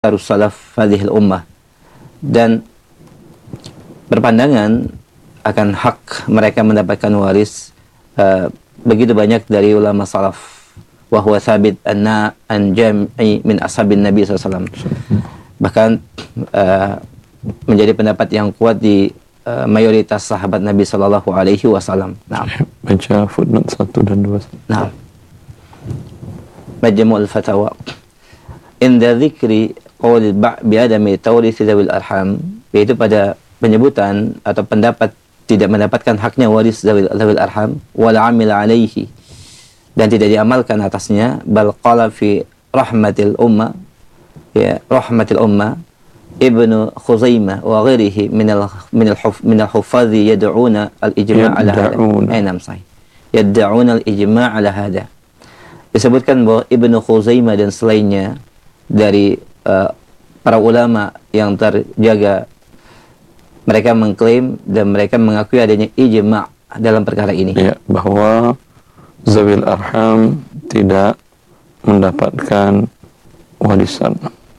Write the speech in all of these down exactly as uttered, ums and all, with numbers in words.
harus salaf hadhil ummah, dan berpandangan akan hak mereka mendapatkan waris uh, begitu banyak dari ulama salaf, wa huwa thabit anna an jam'i min ashabin nabi sallallahu alaihi wasallam, bahkan uh, menjadi pendapat yang kuat di uh, mayoritas sahabat Nabi sallallahu alaihi wasallam. Nah, baca footnote satu dan dua. Nah, Majmu'ul Fatawa inda dzikri qaul bi'adami tawrith dzawil arham, yaitu pada penyebutan atau pendapat tidak mendapatkan haknya waris dzawil arham, wal amil alaihi, dan tidak diamalkan atasnya, bal qala fi rahmatil umma, ya rahmatil umma Ibnu Khuzaimah wa ghairihi min al min al huf min al hufadhi yad'una al ijma' ala hada. Ainam sahih. Yad'una al ijma' ala hada. Disebutkan bahwa Ibnu Khuzaimah dan selainnya dari uh, para ulama yang terjaga, mereka mengklaim dan mereka mengakui adanya ijma' dalam perkara ini. Ya, bahwa zawil arham tidak mendapatkan warisan.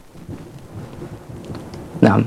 Naam.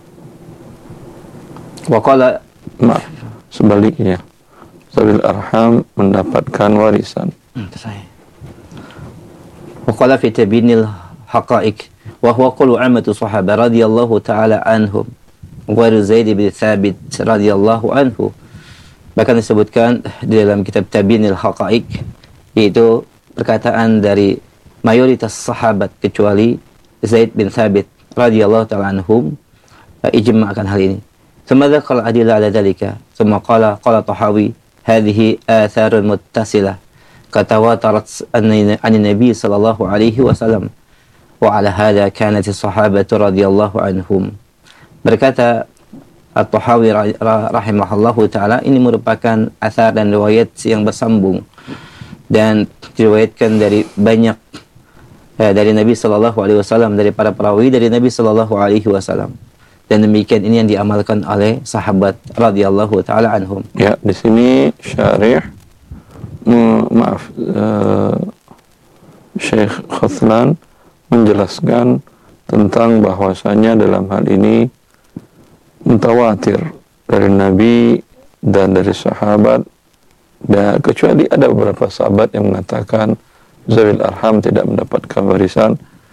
Waqala, maaf, sebaliknya, zawil arham mendapatkan warisan. Hmm, saya. Waqala fi tabinil haqa'iq wa huwa qawlu ammatu sahabah radhiyallahu ta'ala anhum wa Zaid bin Thabit radhiyallahu anhu. Bahkan disebutkan di dalam kitab Tabinil Haqa'iq, yaitu perkataan dari mayoritas sahabat kecuali Zaid bin Thabit radhiyallahu ta'ala anhum, ijma' akan hal ini. Thumma dzakara adilla ala dzalika, thumma qala qala Tahawi hadhihi atharun muttasilah katawatarat an nabi sallallahu alaihi wasallam wa ala hadha kanat as-sahabatu radhiyallahu anhum. Berkata At-Tahawi rahimahullahu ta'ala, ini merupakan asar dan riwayat yang bersambung dan diriwayatkan dari banyak eh, dari Nabi sallallahu alaihi wasallam, dari para perawi dari Nabi sallallahu alaihi wasallam, dan demikian ini yang diamalkan oleh sahabat radhiyallahu ta'ala anhum. Ya, di sini syarih ma maaf uh, Syekh Khathlan menjelaskan tentang bahwasanya dalam hal ini mutawatir dari Nabi dan dari sahabat, dan kecuali ada beberapa sahabat yang mengatakan zawil arham tidak mendapatkan warisan,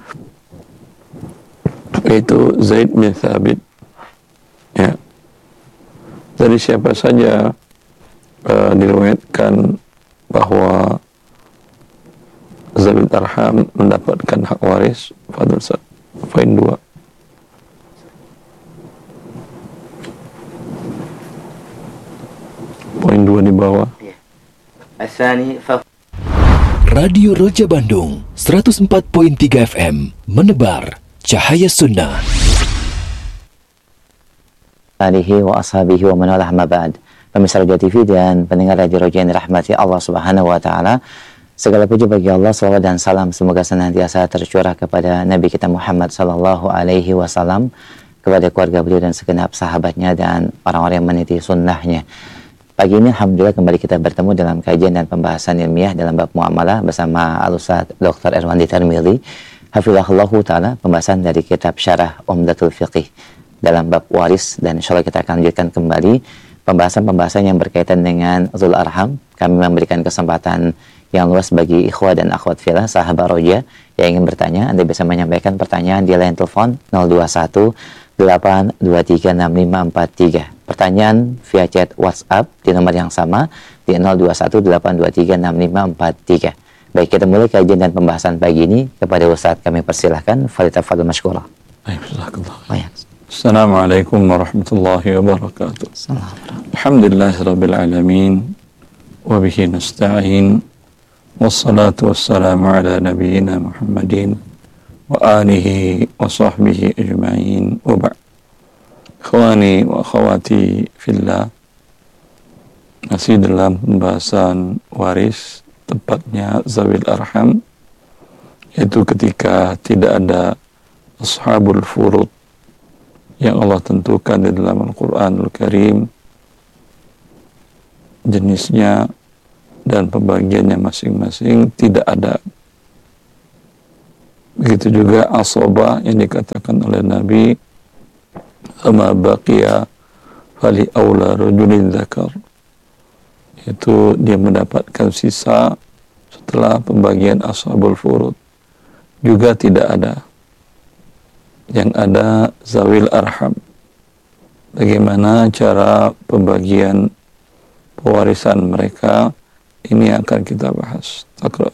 yaitu Zaid bin Thabit. Ya, dari siapa saja uh, diriwayatkan bahwa zawil arham mendapatkan hak waris. Fadhil Ustaz, poin dua. Poin dua di bawah. Asani fa Radio Roja Bandung seratus empat koma tiga F M, menebar cahaya sunnah. Alihi wa ashabihi wa man walah, ma ba'd. Pemirsa Roja T V dan pendengar Radio Roja yang dirahmati Allah Subhanahu wa taala, segala puji bagi Allah, salawat dan salam semoga senantiasa tercurah kepada Nabi kita Muhammad sallallahu alaihi wasallam, kepada keluarga beliau dan segenap sahabatnya dan orang-orang yang meniti sunnahnya. Pagi ini alhamdulillah kembali kita bertemu dalam kajian dan pembahasan ilmiah dalam bab muamalah bersama Al-Ustaz Doktor Irwandi Tirmidzi hafizahullahu taala, pembahasan dari kitab Syarah Umdatul Fiqih dalam bab waris, dan insyaallah kita akan lanjutkan kembali pembahasan-pembahasan yang berkaitan dengan Dzul Arham. Kami memberikan kesempatan yang luas bagi ikhwah dan akhwat fillah sahabat Roja yang ingin bertanya. Anda bisa menyampaikan pertanyaan di line telepon nol dua satu delapan dua tiga enam lima empat tiga. Pertanyaan via chat WhatsApp di nomor yang sama di nol dua satu delapan dua tiga enam lima empat tiga. Baik, kita mulai kajian dan pembahasan pagi ini. Kepada Ustaz kami persilahkan, falitafadhal masykurah. Baik, jazakallah. Assalamualaikum warahmatullahi wabarakatuh. Alhamdulillahirabbil alamin wa bihi nasta'in. Wassalatu wassalamu ala nabiyyina Muhammadin wa alihi wa sahbihi ajma'in, wa ba'd. Ikhwani wa akhwati fillah, masih dalam pembahasan waris, tepatnya zawil arham, yaitu ketika tidak ada ashabul furud yang Allah tentukan di dalam Al-Quranul Karim, jenisnya dan pembagiannya masing-masing tidak ada. Begitu juga asabah yang dikatakan oleh Nabi, ama baqiya fali aula rajulin dzakar, itu dia mendapatkan sisa setelah pembagian ashabul furud. Juga tidak ada, yang ada zawil arham. Bagaimana cara pembagian pewarisan mereka, ini akan kita bahas. Taqra.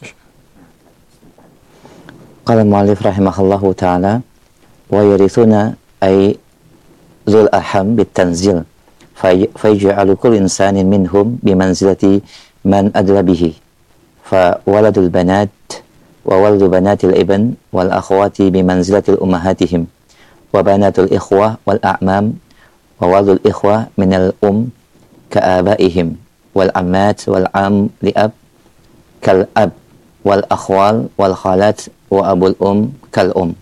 Qala al-mu'allif rahimahullahu ta'ala, wa yarithuna ay zul arham bitanzil fayaj'alu kullu insanin minhum bimanzilati man adla bihi, fa waladul banat wa waladu banatil ibn wal akhwati bimanzilatil ummahatihim, wa banatul ikhwah wal a'mam wa waladul ikhwah minal um ka'abaihim, wal ammat wal am li'ab kal ab, wal akhwal wal khalat wa abul um kal um.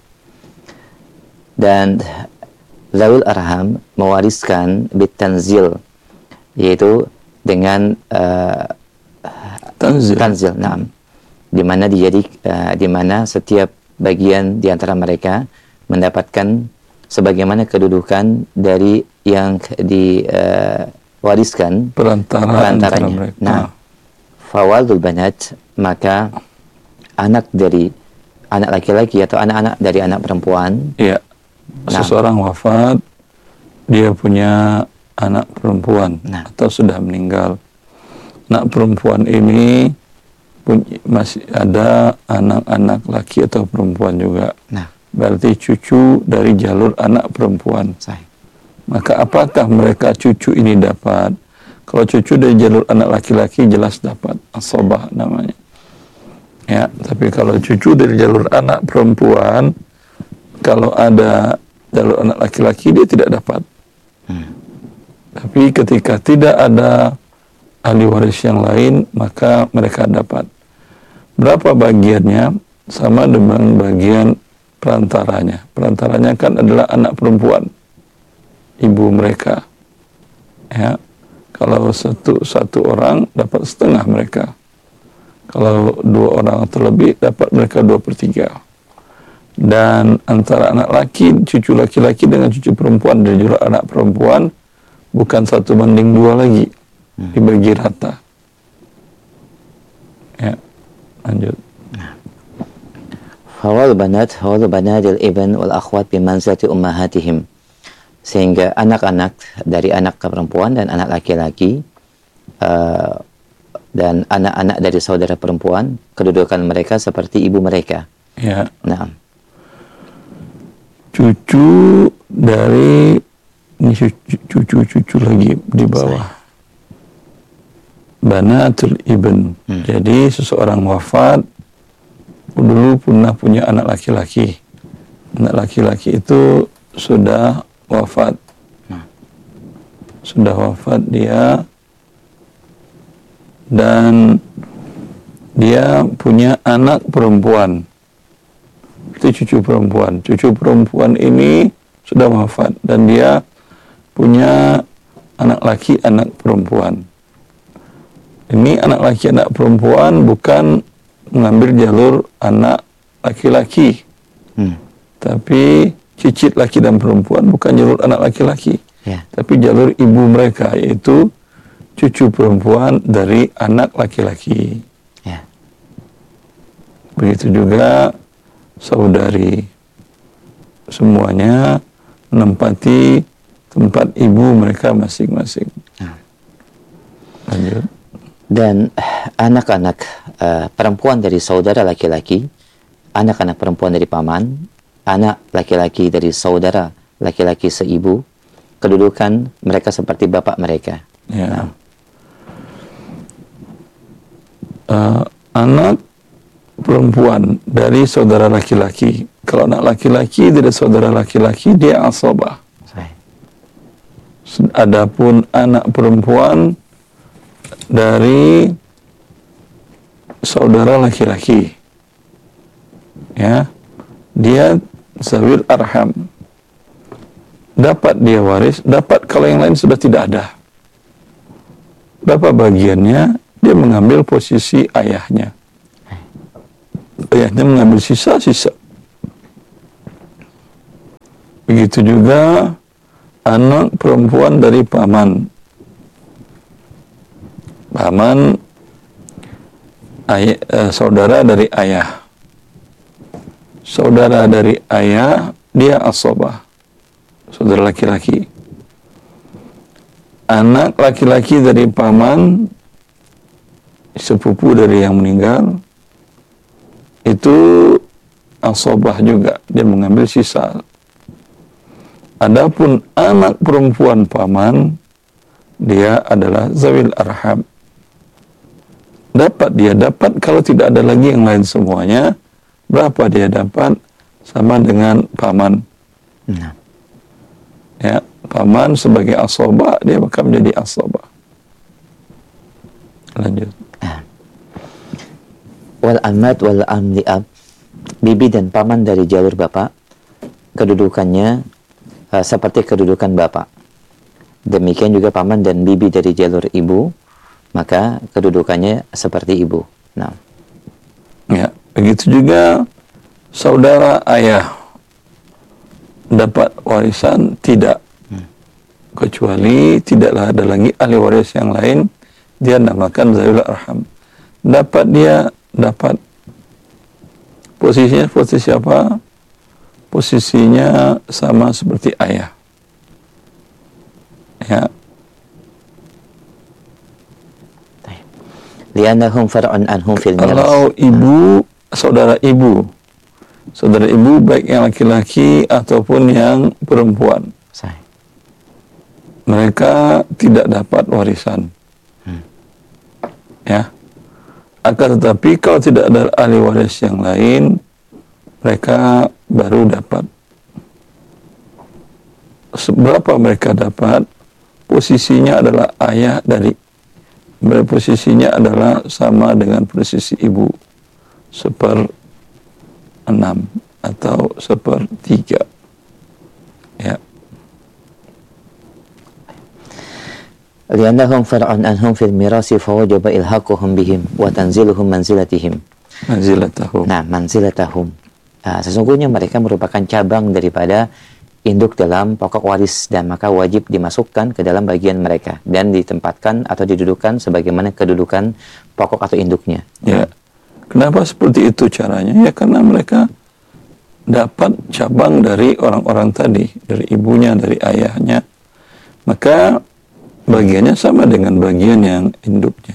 Dan zawil arham mewariskan bitanzil, yaitu dengan uh, Tanzil. tanzil, naam, di mana dijadi uh, di mana setiap bagian di antara mereka mendapatkan sebagaimana kedudukan dari yang diwariskan uh, perantara perantaranya. mereka. Nah, fawaldul banat, maka anak dari anak laki-laki atau anak-anak dari anak perempuan. Iya. Seseorang nah. wafat, dia punya anak perempuan nah. atau sudah meninggal. Anak perempuan ini punya, masih ada anak-anak laki atau perempuan juga. Nah. Berarti cucu dari jalur anak perempuan. Say. Maka apakah mereka cucu ini dapat? Kalau cucu dari jalur anak laki-laki jelas dapat, asabah namanya. Ya, tapi kalau cucu dari jalur anak perempuan, kalau ada jalur anak laki-laki dia tidak dapat. Hmm. Tapi ketika tidak ada ahli waris yang lain, maka mereka dapat. Berapa bagiannya? Sama dengan bagian perantaranya. Perantaranya kan adalah anak perempuan, ibu mereka. Ya, kalau satu satu orang dapat setengah mereka. Kalau dua orang atau lebih, dapat mereka dua per tiga. Dan antara anak laki, cucu laki-laki dengan cucu perempuan dari jalur anak perempuan, bukan satu banding dua lagi, hmm. dibagi rata. Ya, lanjut. Fawal banat, fawal banadil ibn wal akhwat bimanzilati ummahatihim. Sehingga anak-anak dari anak perempuan dan anak laki-laki, uh, dan anak-anak dari saudara perempuan, kedudukan mereka seperti ibu mereka. Ya. Nah, cucu dari ini cucu-cucu lagi di bawah. Banatul ibn. Hmm. Jadi seseorang wafat, dulu pernah punya anak laki-laki. Anak laki-laki itu sudah wafat. Hmm. Sudah wafat dia. Dan dia punya anak perempuan, itu cucu perempuan. Cucu perempuan ini sudah wafat dan dia punya anak laki, anak perempuan. Ini anak laki, anak perempuan bukan mengambil jalur anak laki-laki, hmm. tapi cicit laki dan perempuan bukan jalur anak laki-laki, yeah. tapi jalur ibu mereka, yaitu cucu perempuan dari anak laki-laki. Ya. Begitu juga saudari. Semuanya menempati tempat ibu mereka masing-masing. Ya. Lanjut. Dan anak-anak uh, perempuan dari saudara laki-laki, anak-anak perempuan dari paman, anak laki-laki dari saudara laki-laki seibu, kedudukan mereka seperti bapak mereka. Ya. Nah. Uh, anak perempuan dari saudara laki-laki. Kalau anak laki-laki dari saudara laki-laki, dia asabah. Adapun anak perempuan dari saudara laki-laki, ya, dia zawil arham. Dapat dia waris, dapat kalau yang lain sudah tidak ada. Berapa bagiannya? Dia mengambil posisi ayahnya. Ayahnya mengambil sisa-sisa. Begitu juga anak perempuan dari paman. Paman ayah, eh, saudara dari ayah. Saudara dari ayah, dia asobah, saudara laki-laki. Anak laki-laki dari paman, sepupu dari yang meninggal, itu asobah juga, dia mengambil sisa. Adapun anak perempuan paman, dia adalah zawil arham. Dapat dia dapat, kalau tidak ada lagi yang lain semuanya, berapa dia dapat sama dengan paman. Nah. Ya, paman sebagai asobah, dia maka menjadi asobah. Lanjut. Nah. Wal amat wal amli ab, bibi dan paman dari jalur bapak, kedudukannya uh, seperti kedudukan bapak. Demikian juga paman dan bibi dari jalur ibu, maka kedudukannya seperti ibu. Nah. Ya, begitu juga saudara ayah dapat warisan tidak, hmm. kecuali tidaklah ada lagi ahli waris yang lain, dia namakan zawil arham. Dapat dia dapat posisinya posisi apa? Posisinya sama seperti ayah. Ya. Li'annahum far'un anhum fil miras. Kalau ibu, saudara ibu, saudara ibu baik yang laki-laki ataupun yang perempuan, Sahih. mereka tidak dapat warisan. Hmm. Ya. Akan tetapi kalau tidak ada ahli waris yang lain, mereka baru dapat. Seberapa mereka dapat? Posisinya adalah ayah dari, posisinya adalah sama dengan posisi ibu, seper enam atau seper tiga. Ya. Li'annahum far'un anhum fil mirasi fawajaba ilhaquhum bihim wa tanziluhum manzilatihim. Manzilatahum. Nah, manzilatahum. Nah, sesungguhnya mereka merupakan cabang daripada induk dalam pokok waris, dan maka wajib dimasukkan ke dalam bagian mereka dan ditempatkan atau didudukan sebagaimana kedudukan pokok atau induknya. Ya. Kenapa seperti itu caranya? Ya karena mereka dapat cabang dari orang-orang tadi, dari ibunya, dari ayahnya. Maka bagiannya sama dengan bagian yang induknya.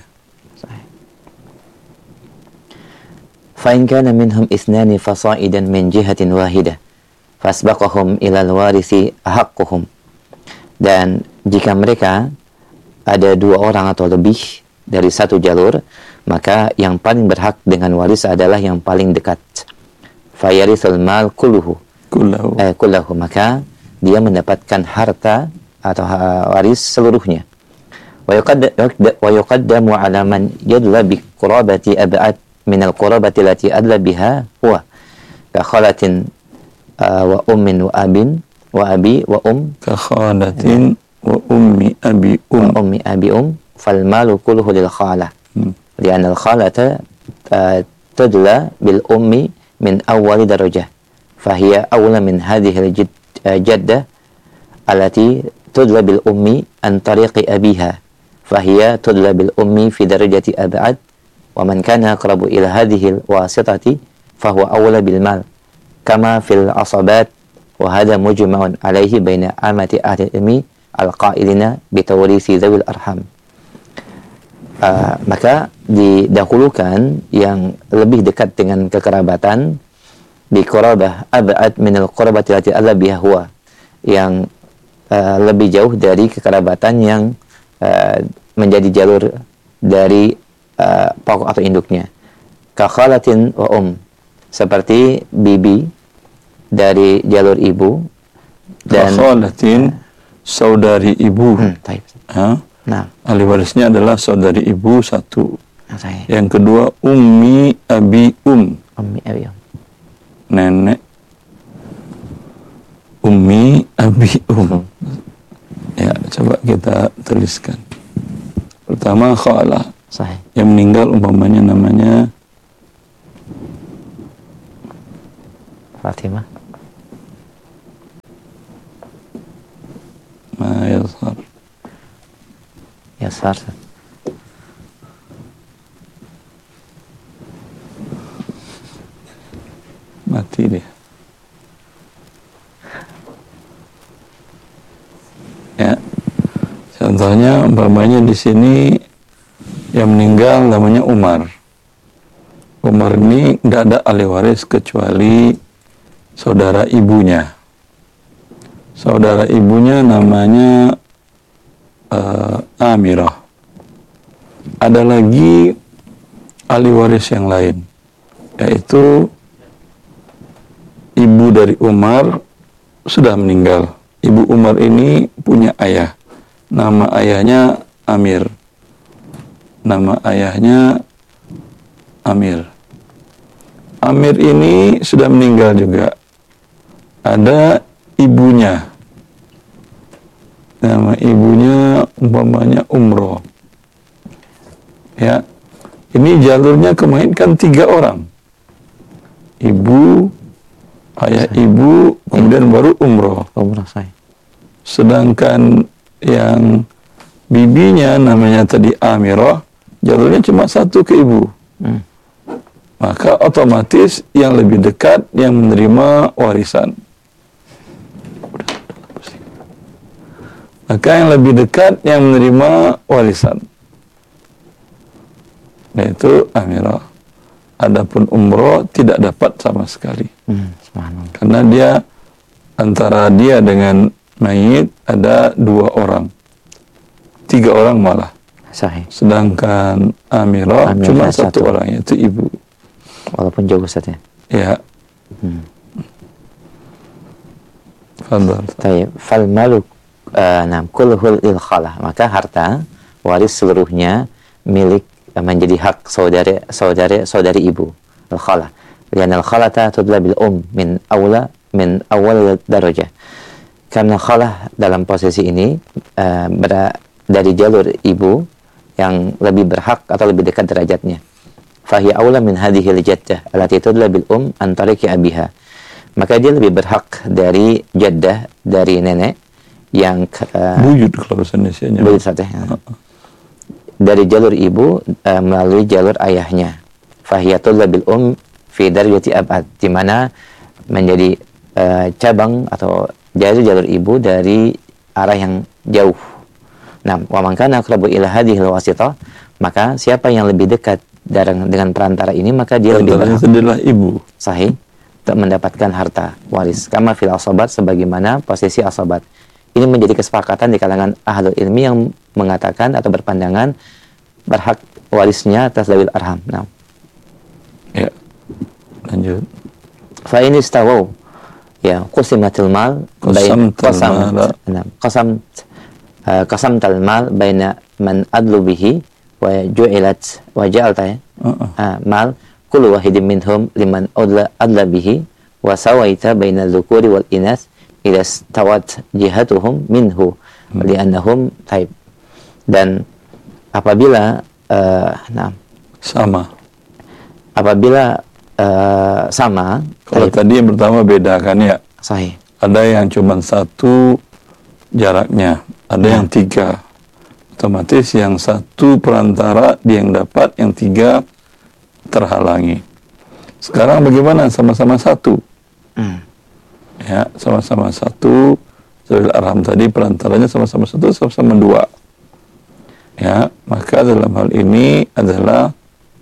Fa in kana minhum ithnani fasa'idan min jihatin wahidah fasbaqahum ilal warisi ahaqquhum. Dan jika mereka ada dua orang atau lebih dari satu jalur, maka yang paling berhak dengan waris adalah yang paling dekat. Fayarithul mal kulluhu Kullahu. eh, kullahu, maka dia mendapatkan harta atau waris seluruhnya. Wa yuqaddamu ala man yadla bi qurabati ab'ad min al-qurabati allati adla biha huwa ka khalatin uh, wa ummin wa abin wa abi wa um ka khalatin wa ummi abi um wa ummi abi um fal malu kulluhu lil khalah. Hmm. Lian al-khalata uh, tudla bil ummi min awwal darajah fahiya awla min hadhihi al-jaddah allati tudla bil ummi an tariqi abiha fahiya tudla bil ummi fi darajati ab'ad wa man kana aqrabu ila hadhihi al-wasitati fahuwa awla bil mal kama fil asabat wa hadha mujma'un alaihi baina amati ahli ilmi al-qailina bi tawrisi zawil arham. Uh, maka didahulukan yang lebih dekat dengan kekerabatan bi qurabah ab'ad min al-qurabati allati adla biha huwa, yang uh, lebih jauh dari kekerabatan yang uh, menjadi jalur dari uh, pokok atau induknya. Ka khalatin wa um, seperti bibi dari jalur ibu, dan ka khalatin saudari ibu. Hmm, taib. Ha? Nah, ahli warisnya adalah saudari ibu satu. nah, saya. Yang kedua ummi abi um, Ummi abi um. nenek ummi abi um. Ya, coba kita tuliskan. Pertama khalah, Sahih. yang meninggal umpamanya namanya Fatimah. Yasar. Yasar. Mati dia. Ya. Contohnya umpamanya di sini yang meninggal namanya Umar. Umar ini tidak ada ahli waris kecuali saudara ibunya. Saudara ibunya namanya uh, Amirah. Ada lagi ahli waris yang lain, yaitu ibu dari Umar sudah meninggal. Ibu Umar ini punya ayah. Nama ayahnya Amir. Nama ayahnya Amir. Amir ini sudah meninggal juga. Ada ibunya. Nama ibunya umpamanya Umroh. Ya. Ini jalurnya kemarin kan tiga orang. Ibu, ayah ibu, kemudian baru Umroh. Umroh saya. Sedangkan yang bibinya namanya tadi Amirah, jalurnya cuma satu ke ibu. Hmm. Maka otomatis yang lebih dekat yang menerima warisan. Maka yang lebih dekat yang menerima warisan, yaitu Amirah. Adapun Umroh tidak dapat sama sekali. Hmm, karena dia antara dia dengan mayit ada dua orang, tiga orang malah. Sahih. Sedangkan Amirah, Amirah cuma satu, satu orang, yaitu ibu. Walaupun jauh Ustaz ya. Ya. Hmm. Fadhal. Baik. Fal maluk nam kulluhul il khalah. Maka harta waris seluruhnya milik menjadi hak saudari saudari saudari ibu. Al khalah. Lian al khalata tudla bil um min awla min awal darajah. Karena khalah dalam posisi ini uh, ber- dari jalur ibu yang lebih berhak atau lebih dekat derajatnya. Fahiya aula min hadhihi al-jaddah allati tudla bil um an tariqi abiha. Maka dia lebih berhak dari jaddah, dari nenek yang uh, buyut kalau bahasa Indonesianya. Buyut sateh. Uh-uh. Dari jalur ibu uh, melalui jalur ayahnya. Fahiya tudla bil um fi darajati abad, di mana menjadi uh, cabang atau jalur-jalur ibu dari arah yang jauh. Nah, wa man kana aqrabu ila hadhihi al-wasithah, maka siapa yang lebih dekat dengan perantara ini, maka dia lebih berhak adalah ibu. Sahih, untuk mendapatkan harta waris. Kama fil asabat, sebagaimana posisi asabat. Ini menjadi kesepakatan di kalangan ahlul ilmi yang mengatakan atau berpandangan berhak warisnya atas dawil arham. Nah. Ya. Lanjut. Fa in istawu ya qusimatul mal bain qasam qasam qasam tal mal baina man adlu bihi wa ju'ilat wa ja'alta ya uh-uh. mal kullu wahidin minhum liman adla adla bihi wa sawaita baina dzukuri wal inas ila stawat jihatuhum minhu hmm. li'annahum taib. Dan apabila uh, nah sama apabila Uh, sama. Kalau taib. Tadi yang pertama beda kan ya. Sahih. Ada yang cuma satu jaraknya, ada nah. yang tiga. Otomatis yang satu perantara dia yang dapat, yang tiga terhalangi. Sekarang bagaimana? Sama-sama satu. Hmm. Ya, sama-sama satu. Zawil arham tadi perantaranya sama-sama satu, sama-sama dua. Ya, maka dalam hal ini adalah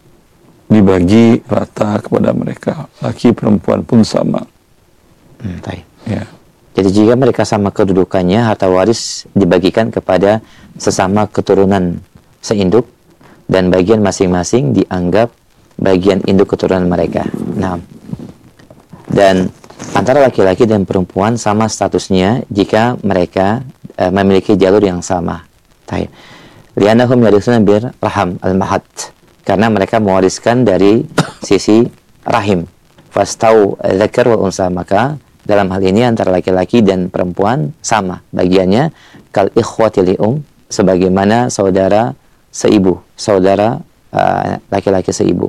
dibagi rata kepada mereka, laki perempuan pun sama. Hmm, ya. Jadi jika mereka sama kedudukannya, harta waris dibagikan kepada sesama keturunan seinduk dan bagian masing-masing dianggap bagian induk keturunan mereka. Nah, dan antara laki-laki dan perempuan sama statusnya jika mereka uh, memiliki jalur yang sama. Taib. Li'annahum yarisuna bir raham al-mahad. Karena mereka mewariskan dari sisi rahim. Fastau dzakar wal unsa, maka dalam hal ini antara laki-laki dan perempuan sama bagiannya, kal ikhwati li um, sebagaimana saudara seibu, saudara uh, laki-laki seibu.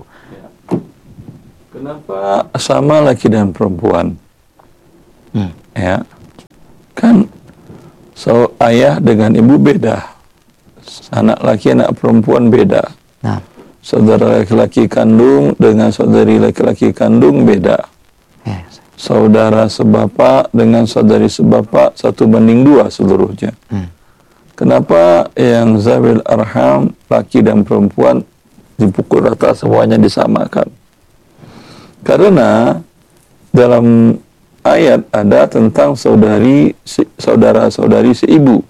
Kenapa sama laki dan perempuan? Hmm. Ya, kan So, ayah dengan ibu beda. Anak laki, anak perempuan beda. Nah. Saudara laki-laki kandung dengan saudari laki-laki kandung beda. Yes. Saudara sebapak dengan saudari sebapak satu banding dua seluruhnya. Hmm. Kenapa yang zawil arham laki dan perempuan dipukul rata semuanya disamakan? Karena dalam ayat ada tentang saudari saudara-saudari seibu,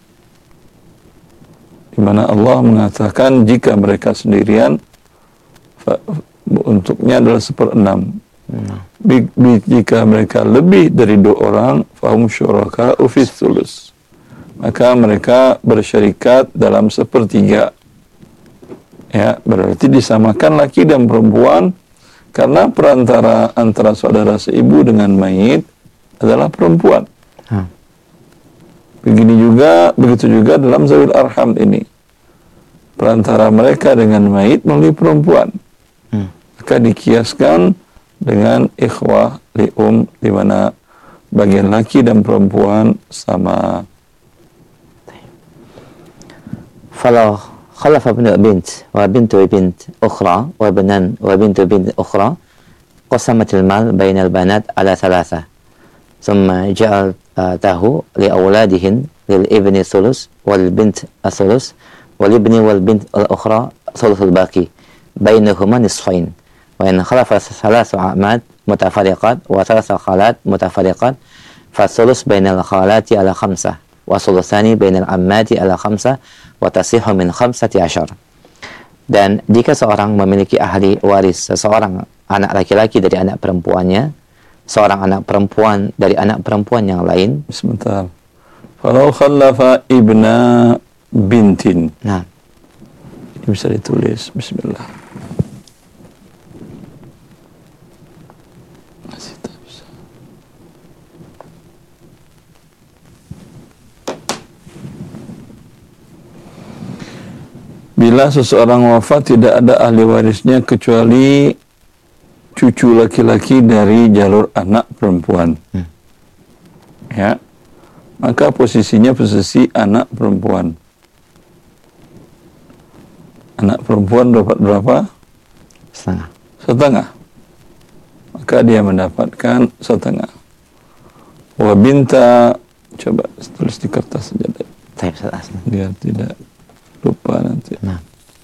di mana Allah mengatakan jika mereka sendirian untuknya adalah seperenam. Hmm. Jika mereka lebih dari dua orang, fahum syuraka ufis tulus, maka mereka bersyarikat dalam sepertiga. Ya, berarti disamakan laki dan perempuan karena perantara antara saudara seibu dengan mayit adalah perempuan. Hmm. Begini juga, begitu juga dalam zawil arham ini. Perantara mereka dengan mayit melalui perempuan. Hmm. Maka dikiaskan dengan ikhwah li'um, di mana bagian laki dan perempuan sama. Falau khalafa ibnu bint wa bintu bint ukhra wa banan wa bintu bint ukhra qasamat al-mal bain al-banat ala thalatha. Thumma ja'al tahu li awladihin lil ibni thuluth wal bint athuluth wal ibni wal bint al-ukhra thuluthul baqi bainahuma nisfain wa in khalafa thalathu a'mad mutafariqat wa thalathu khalat mutafariqat fa thuluth bainal khalati ala khamsah wa thuluthani bainal ammati ala khamsah wa tasihhu min khamsati ashar. Dan jika seorang memiliki ahli waris seseorang anak laki-laki dari anak perempuannya, seorang anak perempuan dari anak perempuan yang lain. Sebentar. Falau khallafa ibna bintin. Nah, ini bisa ditulis. Bismillah. Masih tak bisa. Bila seseorang wafat tidak ada ahli warisnya kecuali cucu laki-laki dari jalur anak perempuan. Hmm. Ya. Maka posisinya posisi anak perempuan. Anak perempuan dapat berapa? Setengah. Setengah. Maka dia mendapatkan setengah. Wa binta, coba tulis di kertas saja deh. Biar tidak lupa nanti. Nah.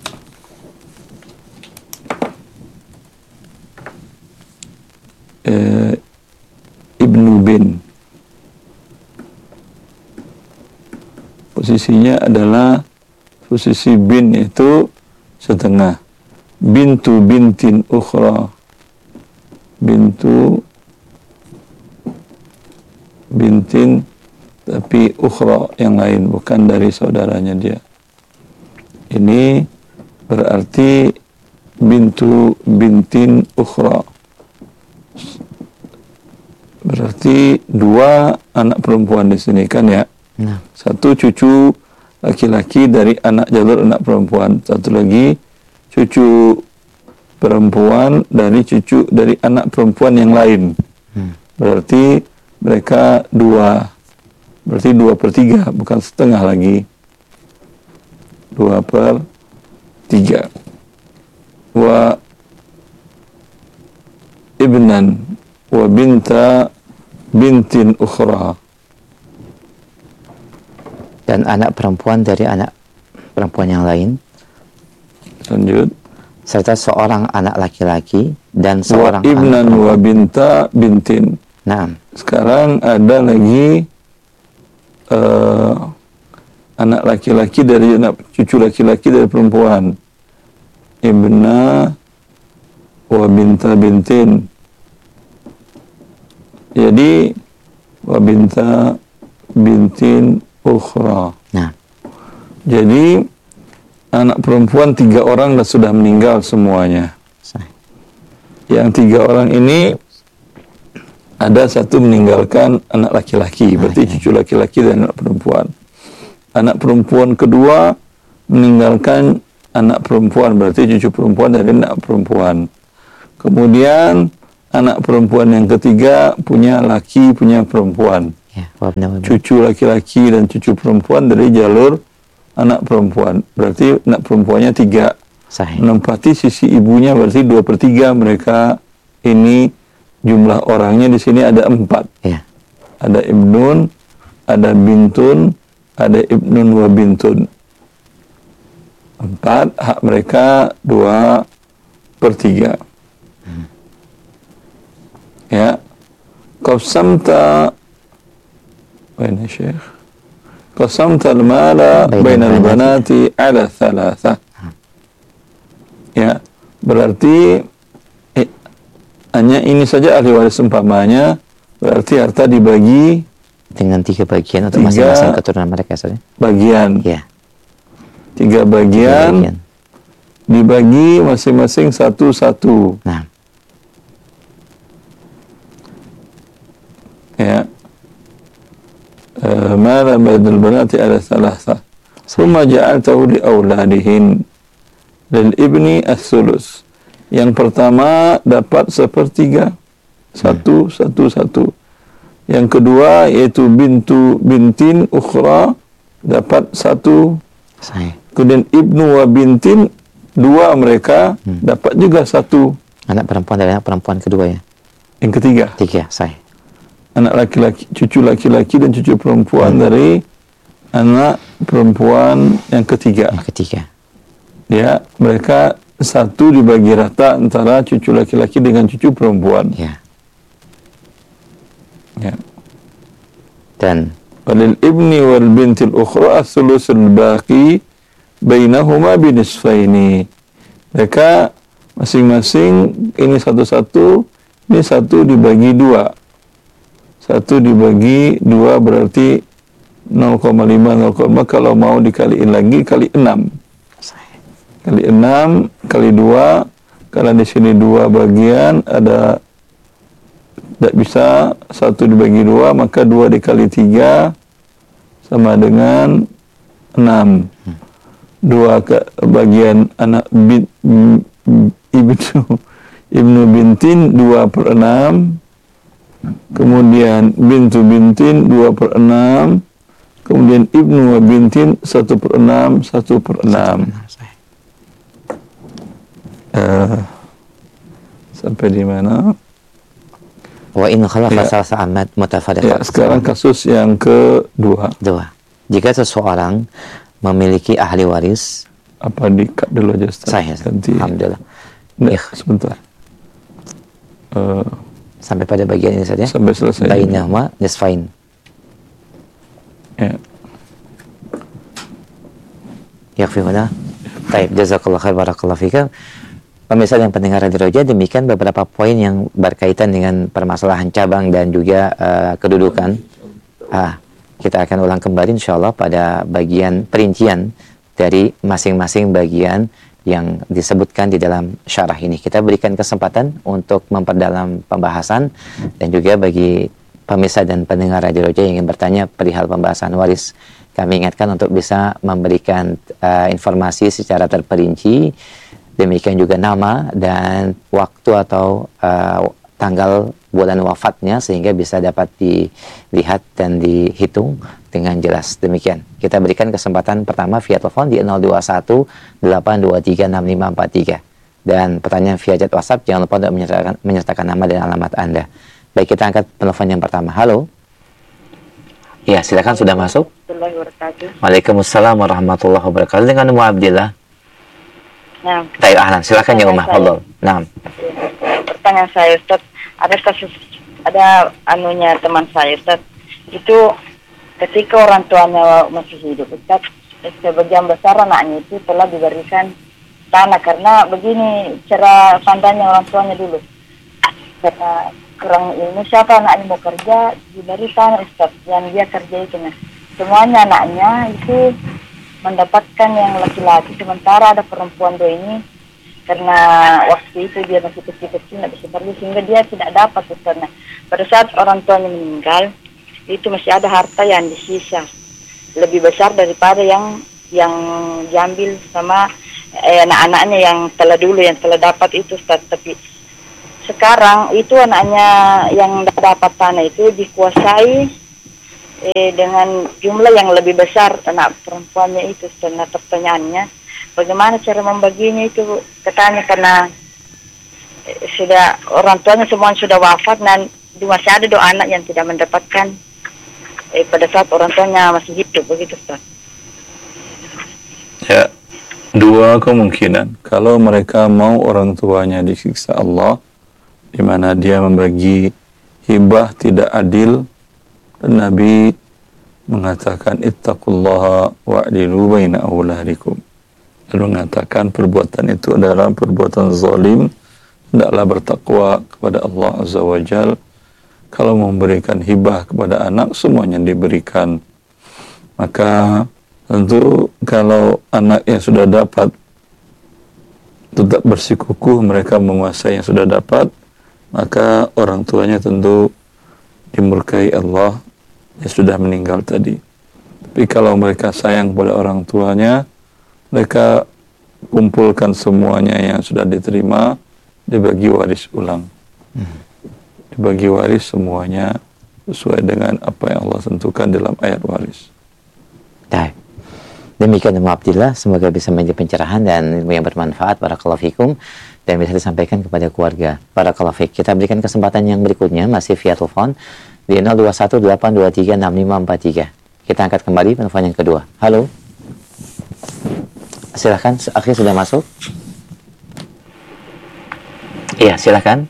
Eh, Ibnu bin, posisinya adalah posisi bin itu setengah. Bintu bintin ukhra, bintu bintin tapi ukhra yang lain, bukan dari saudaranya dia. Ini berarti bintu bintin ukhra, berarti dua anak perempuan di sini kan ya. Nah. Satu cucu laki-laki dari anak jalur anak perempuan, satu lagi cucu perempuan dari cucu dari anak perempuan yang lain. Hmm. Berarti mereka dua, berarti dua per tiga, bukan setengah lagi. Dua per tiga. Wa ibnan wa binta bintin ukhra, dan anak perempuan dari anak perempuan yang lain. Lanjut. Serta seorang anak laki-laki dan seorang wa ibnan anak wa binta bintin. Nah. Sekarang ada lagi uh, anak laki-laki dari anak cucu laki-laki dari perempuan. Ibna wa binta bintin. Jadi wa binta bintin ukhra. Nah. Jadi anak perempuan tiga orang sudah meninggal semuanya. Sah. Yang tiga orang ini ada satu meninggalkan anak laki-laki, berarti cucu laki-laki dan anak perempuan. Anak perempuan kedua meninggalkan anak perempuan, berarti cucu perempuan dari anak perempuan. Kemudian anak perempuan yang ketiga punya laki, punya perempuan. Ya, wabna wabna. Cucu laki-laki dan cucu perempuan dari jalur anak perempuan. Berarti anak perempuannya tiga. Sahih. Menempati sisi ibunya berarti dua per tiga mereka ini jumlah orangnya di sini ada empat. Ya. Ada ibnun, ada bintun, ada ibnun wa bintun. Empat, hak mereka dua per tiga. Hmm. Ya. Qasamta Baina Syekh Qasamta al-mala baina al-banati ala thalatha. Ya, berarti eh, hanya ini saja ahli waris umpamanya, berarti harta dibagi dengan tiga bagian untuk masing-masing keturunan mereka saja. Bagian. Ya. Tiga bagian, tiga bagian. Dibagi masing-masing satu-satu. Nah. Ya. Mala badal banati ala thalatha. Summa ja'altahu li auladihin. Lil ibni as-sulus. Yang pertama dapat sepertiga. Satu, hmm. satu, satu. Yang kedua yaitu bintu bintin ukhra dapat satu. Sahih. Kemudian ibnu wa bintin, dua mereka hmm. dapat juga satu. Anak perempuan dari anak perempuan kedua ya. Yang ketiga. Tiga, sahih. Anak laki-laki, cucu laki-laki dan cucu perempuan hmm. dari anak perempuan yang ketiga. Yang ketiga. Ya, mereka satu dibagi rata antara cucu laki-laki dengan cucu perempuan. Ya. Ya. Dan walil ibni wal bintil ukhra as-sulusul baqi bainahuma binisfaini. Mereka masing-masing ini satu-satu, ini satu dibagi dua. Satu dibagi dua berarti nol koma lima, nol koma lima, kalau mau dikaliin lagi kali enam. Kali enam, kali dua, karena di sini dua bagian, ada tidak bisa satu dibagi dua, maka dua dikali tiga sama dengan enam. Dua ke bagian anak bin, ibnu ibnu bintin dua per enam, kemudian bintu bintin dua per enam, kemudian ibnu bintin satu per enam, satu per enam. Uh, sampai di mana? Wa in khalafa salasa amat mutafariqat. Ya, sekarang kasus yang kedua. Dua. Jika seseorang memiliki ahli waris, apa di-cut dulu aja Ustaz? Saya. Ganti. Alhamdulillah. Nggak, sebentar. Uh, sampai pada bagian ini saja. Sampai selesai. Bainahuma nisfain. Ya. Yakfi huna. Baik, jazakallah khair, barakallahu fika. Pemirsa yang pendengar Radio Roja, demikian beberapa poin yang berkaitan dengan permasalahan cabang dan juga uh, kedudukan. Ah, kita akan ulang kembali insyaallah pada bagian perincian dari masing-masing bagian yang disebutkan di dalam syarah ini. Kita berikan kesempatan untuk memperdalam pembahasan, dan juga bagi pemirsa dan pendengar Radio Roja yang ingin bertanya perihal pembahasan waris, kami ingatkan untuk bisa memberikan uh, informasi secara terperinci. Demikian juga nama dan waktu atau uh, tanggal bulan wafatnya, sehingga bisa dapat dilihat dan dihitung dengan jelas. Demikian. Kita berikan kesempatan pertama via telepon di nol dua satu delapan dua tiga enam lima empat tiga. Dan pertanyaan via chat WhatsApp, jangan lupa untuk menyertakan, menyertakan nama dan alamat Anda. Baik, kita angkat telepon yang pertama. Halo. Ya, silakan, sudah masuk. Waalaikumsalam warahmatullahi wabarakatuh. Dengan Ummu Abdillah. Nah, Baik, ahlan. Silakan ya Ummah. Fadhol. Naam. Pertanyaan saya, Ustaz, ada kasus, ada anunya teman saya, Ustaz. Itu ketika orang tuanya masih hidup, Ustaz, sebagian besar anaknya itu telah diberikan tanah, karena begini cara pandangnya orang tuanya dulu. Karena kurang ilmu, siapa anaknya mau kerja diberi tanah, Ustaz, yang dia kerja itu. Nah, semuanya anaknya itu mendapatkan yang laki-laki, sementara ada perempuan dua ini karena waktu itu dia masih kecil-kecil tidak bisa pergi, sehingga dia tidak dapat. Karena pada saat orang tuanya meninggal itu masih ada harta yang disisa lebih besar daripada yang yang diambil sama eh, anak-anaknya yang telah dulu yang telah dapat itu, Ustaz. Tapi sekarang itu anaknya yang dapat tanah itu dikuasai eh, dengan jumlah yang lebih besar anak perempuannya itu. Karena pertanyaannya, bagaimana cara membaginya itu? Katanya karena eh, sudah orang tuanya semua sudah wafat dan masih ada dua anak yang tidak mendapatkan eh, pada saat orang tuanya masih hidup, begitu Ustaz. Ya, dua kemungkinan. Kalau mereka mau orang tuanya disiksa Allah, di mana dia membagi hibah tidak adil, dan Nabi mengatakan ittaqullaha wa'dilu baina auladikum. Lalu mengatakan perbuatan itu adalah perbuatan zalim, hendaklah bertakwa kepada Allah Azza wa Jal. Kalau memberikan hibah kepada anak, semuanya diberikan. Maka tentu kalau anak yang sudah dapat tetap bersikukuh mereka menguasai yang sudah dapat, maka orang tuanya tentu dimurkai Allah yang sudah meninggal tadi. Tapi kalau mereka sayang kepada orang tuanya, mereka kumpulkan semuanya yang sudah diterima, dibagi waris ulang. Hmm. Dibagi waris semuanya sesuai dengan apa yang Allah tentukan dalam ayat waris. Baik. Demikian Ummu Abdillah, semoga bisa menjadi pencerahan dan ilmu yang bermanfaat. Barakallahu fikum, dan bisa disampaikan kepada keluarga. Barakallahu fik. Kita berikan kesempatan yang berikutnya masih via telepon di nol dua satu delapan dua tiga enam lima empat tiga. Kita angkat kembali penelpon yang kedua. Halo. Silakan, akhirnya sudah masuk. Iya, silakan.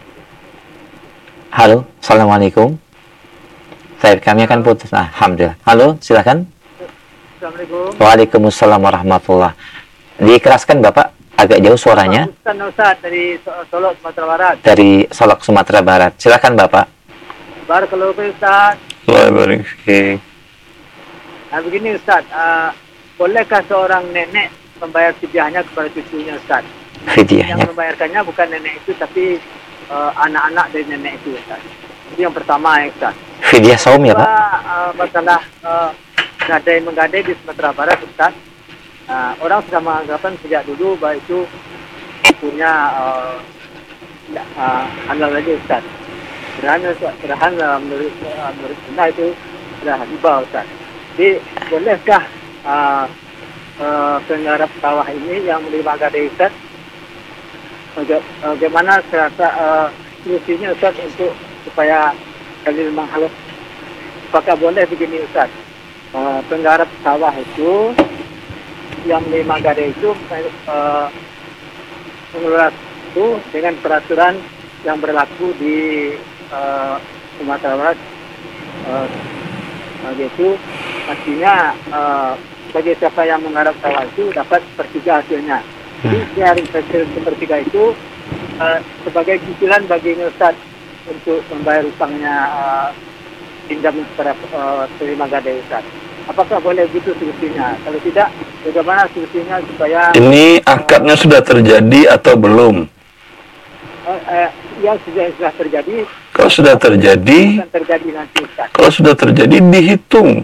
Halo, Assalamualaikum. Baik, kami akan putus. Nah, alhamdulillah. Halo, silakan. Assalamualaikum. Waalaikumsalam warahmatullah. Dikeraskan Bapak, agak jauh suaranya. Ustaz Ustaz dari Solok Sumatera Barat. Dari Solok Sumatera Barat. Silakan Bapak. Barakallahu fiik Ustaz. Allah barik fiik. Nah, begini Ustaz, uh, bolehkah seorang nenek membayar fidyahnya kepada cucunya Ustaz? Fidyahnya. Yang membayarkannya bukan nenek itu tapi uh, anak-anak dari nenek itu Ustaz. Itu yang pertama ya Ustaz. Fidyah saum ya Pak? Uh, masalah uh, gadai menggadai di Sumatera Barat Ustaz. Uh, orang sudah menganggapan sejak dulu bahwa itu punya uh, uh, halal aja Ustaz. Kerana kerana menurut uh, menurut sunnah itu sudah hibah Ustaz. Jadi bolehkah uh, uh, penggarap sawah ini yang menerima gadai Ustaz? Bagaimana serasa uh, solusinya Ustaz untuk supaya kali memang halal? Apakah boleh begini Ustaz? Uh, penggarap sawah itu yang menerima gadai itu uh, mengelola itu dengan peraturan yang berlaku di uh, Sumatera Barat, uh, yaitu artinya uh, bagi siapa yang menggarap sawah itu dapat sepertiga hasilnya. Jadi dari hasil sepertiga itu uh, sebagai cicilan bagi Ustaz untuk membayar utangnya uh, pinjam kepada uh, terima gadai Ustaz. Apakah boleh begitu solusinya? Kalau tidak, bagaimana solusinya supaya ini akadnya uh, sudah terjadi atau belum? Uh, uh, yang sudah sudah terjadi. Kalau sudah terjadi, terjadi nanti, Ustaz. Kalau sudah terjadi dihitung,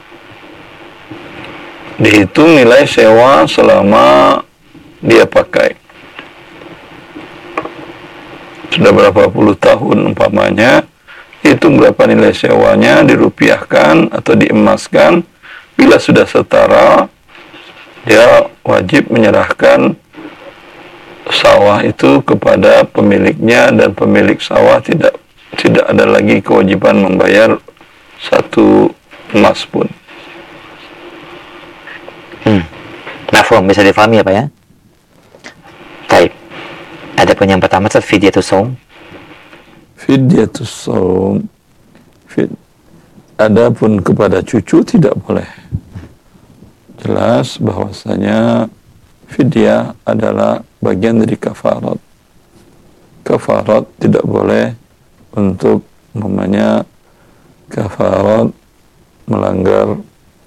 dihitung nilai sewa selama dia pakai. Sudah berapa puluh tahun umpamanya, hitung berapa nilai sewanya, dirupiahkan atau diemaskan. Bila sudah setara, dia wajib menyerahkan sawah itu kepada pemiliknya, dan pemilik sawah tidak tidak ada lagi kewajiban membayar satu emas pun. Hmm. Mafhum, bisa difahami ya Pak ya? Baik. Ada pun yang pertama, fidyatus shaum. Fidyatus shaum. Fid. Adapun kepada cucu tidak boleh. Jelas bahwasanya fidyah adalah bagian dari kafarat. Kafarat tidak boleh untuk namanya kafarat melanggar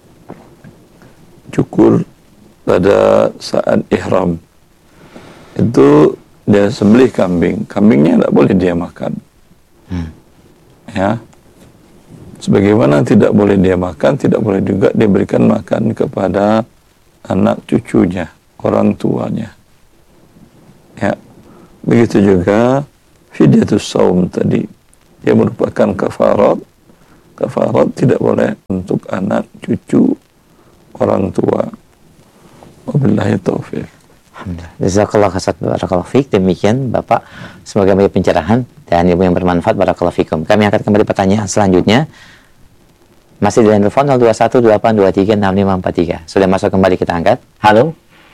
cukur pada saat ihram. Itu dia sembelih kambing, kambingnya tidak boleh dia makan. Hmm. Ya. Sebagaimana tidak boleh dia makan, tidak boleh juga diberikan makan kepada anak cucunya, orang tuanya. Ya. Begitu juga fidyatus shaum tadi. Dia merupakan kafarat kafarat tidak boleh untuk anak, cucu, orang tua. Wabillahi taufiq. Alhamdulillah. Jazakallah khairan, barakallahu fiik. Demikian Bapak, semoga menjadi pencerahan dan ilmu yang bermanfaat. Barakallahu fiikum. Kami angkat kembali pertanyaan selanjutnya. Masih di line telepon nol dua satu delapan dua tiga enam lima empat tiga. Sudah masuk kembali, kita angkat. Halo.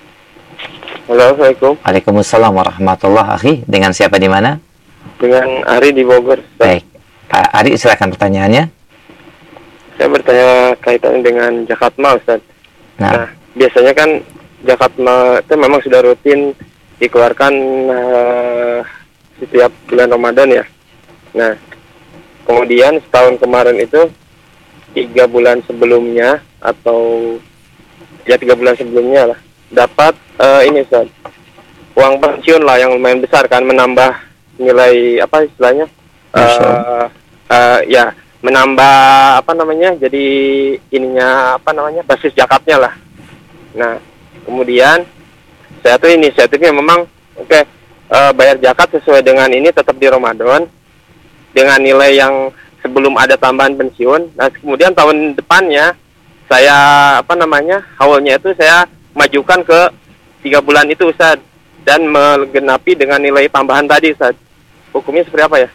Halo, Assalamualaikum. Waalaikumsalam warahmatullahi. Akhi, dengan siapa di mana? Dengan Ari di Bogor. Baik, Pak Ari, silakan pertanyaannya. Saya bertanya kaitannya dengan zakat mal, Ustaz. Nah, nah biasanya kan zakat mal itu memang sudah rutin dikeluarkan uh, setiap bulan Ramadan ya. Nah, kemudian setahun kemarin itu tiga bulan sebelumnya atau ya tiga bulan sebelumnya lah dapat uh, ini Ustaz, uang pensiun lah yang lumayan besar kan, menambah nilai apa istilahnya uh, uh, ya menambah apa namanya jadi ininya apa namanya basis zakatnya lah. Nah kemudian saya tuh inisiatifnya memang oke okay, uh, bayar zakat sesuai dengan ini tetap di Ramadan dengan nilai yang sebelum ada tambahan pensiun. Nah kemudian tahun depannya saya apa namanya awalnya itu saya majukan ke tiga bulan itu Ustaz dan menggenapi dengan nilai tambahan tadi Ustaz. Hukumnya seperti apa ya?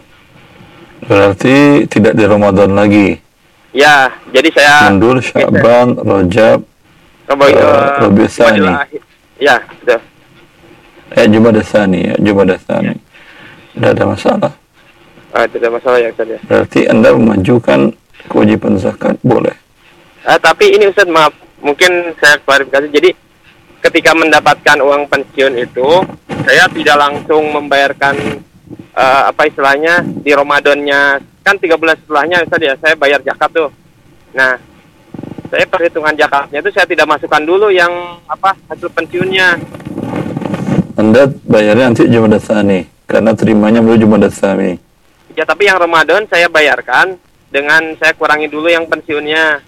Berarti tidak di Ramadan lagi. Ya, jadi saya mundur Sya'ban, Rajab, Rabiul Tsani. Ya, sudah. Ya, Jumadats Tsani, ya, Jumadats Tsani. Tidak ada masalah. Ah, tidak ada masalah ya Ustaz ya. Berarti Anda memajukan kewajiban zakat boleh. Ah, tapi ini Ustaz maaf, mungkin saya klarifikasi. Jadi ketika mendapatkan uang pensiun itu, saya tidak langsung membayarkan uh, apa istilahnya di Ramadannya, kan tiga bulan setelahnya Ustaz ya, saya bayar zakat tuh. Nah, saya perhitungan zakatnya itu saya tidak masukkan dulu yang apa hasil pensiunnya. Anda bayarnya nanti Jumadats Tsani, karena terimanya melalui Jumadats Tsani. Ya, tapi yang Ramadan saya bayarkan dengan saya kurangi dulu yang pensiunnya.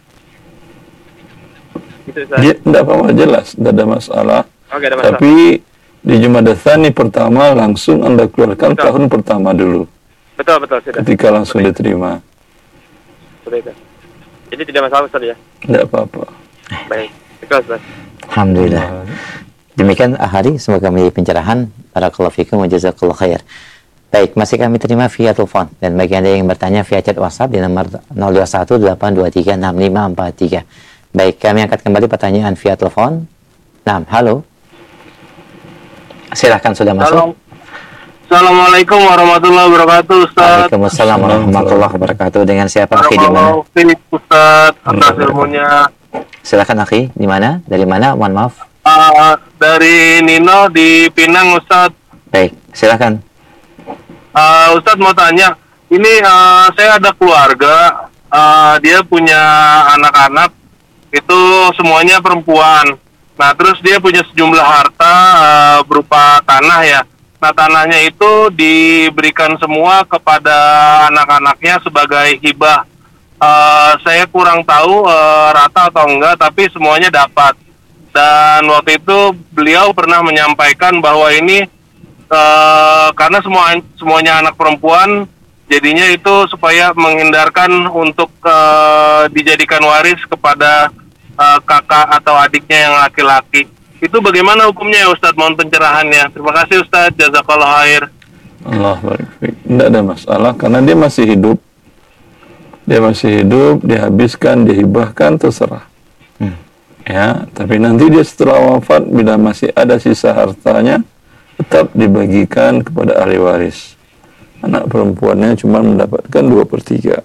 Gitu, Dia tidak apa-apa, jelas, tidak ada masalah. Oh, ada masalah. Tapi di Jumadats Tsani pertama langsung Anda keluarkan betul. Tahun pertama dulu. Betul, betul, sudah. Ketika langsung betul. Diterima. Betul. Jadi tidak masalah Ustaz ya? Tidak apa-apa. Baik, ikhlas Ustaz. Alhamdulillah. Demikian Ahari, semoga menjadi pencerahan. Barakallahu fikum wa jazakallahu khair. Baik, masih kami terima via telepon. Dan bagi Anda yang bertanya via chat WhatsApp di nomor nol dua satu delapan dua tiga enam lima empat tiga. Baik, kami angkat kembali pertanyaan via telepon. Nah, halo. Silahkan, sudah masuk. Assalamualaikum warahmatullahi wabarakatuh, Ustaz. Waalaikumsalam warahmatullahi wabarakatuh. Dengan siapa, Akhi, di mana? Ustaz, atas ilmunya. Silakan, Akhi, di mana? Dari mana? Mohon maaf. Uh, dari Nino di Pinang, Ustaz. Baik, silakan. Uh, Ustaz mau tanya, ini uh, saya ada keluarga, uh, dia punya anak-anak, itu semuanya perempuan. Nah, terus dia punya sejumlah harta uh, berupa tanah ya. Nah, tanahnya itu diberikan semua kepada anak-anaknya sebagai hibah. Uh, saya kurang tahu uh, rata atau enggak, tapi semuanya dapat. Dan waktu itu beliau pernah menyampaikan bahwa ini uh, karena semua semuanya anak perempuan, jadinya itu supaya menghindarkan untuk uh, dijadikan waris kepada uh, kakak atau adiknya yang laki-laki. Itu bagaimana hukumnya ya Ustadz? Mohon pencerahannya. Terima kasih Ustadz. Jazakallah khair. Allah barik. Tidak ada masalah karena dia masih hidup. Dia masih hidup, dihabiskan, dihibahkan, terserah. Hmm. Ya, tapi nanti dia setelah wafat bila masih ada sisa hartanya tetap dibagikan kepada ahli waris. Anak perempuannya cuma mendapatkan dua per tiga.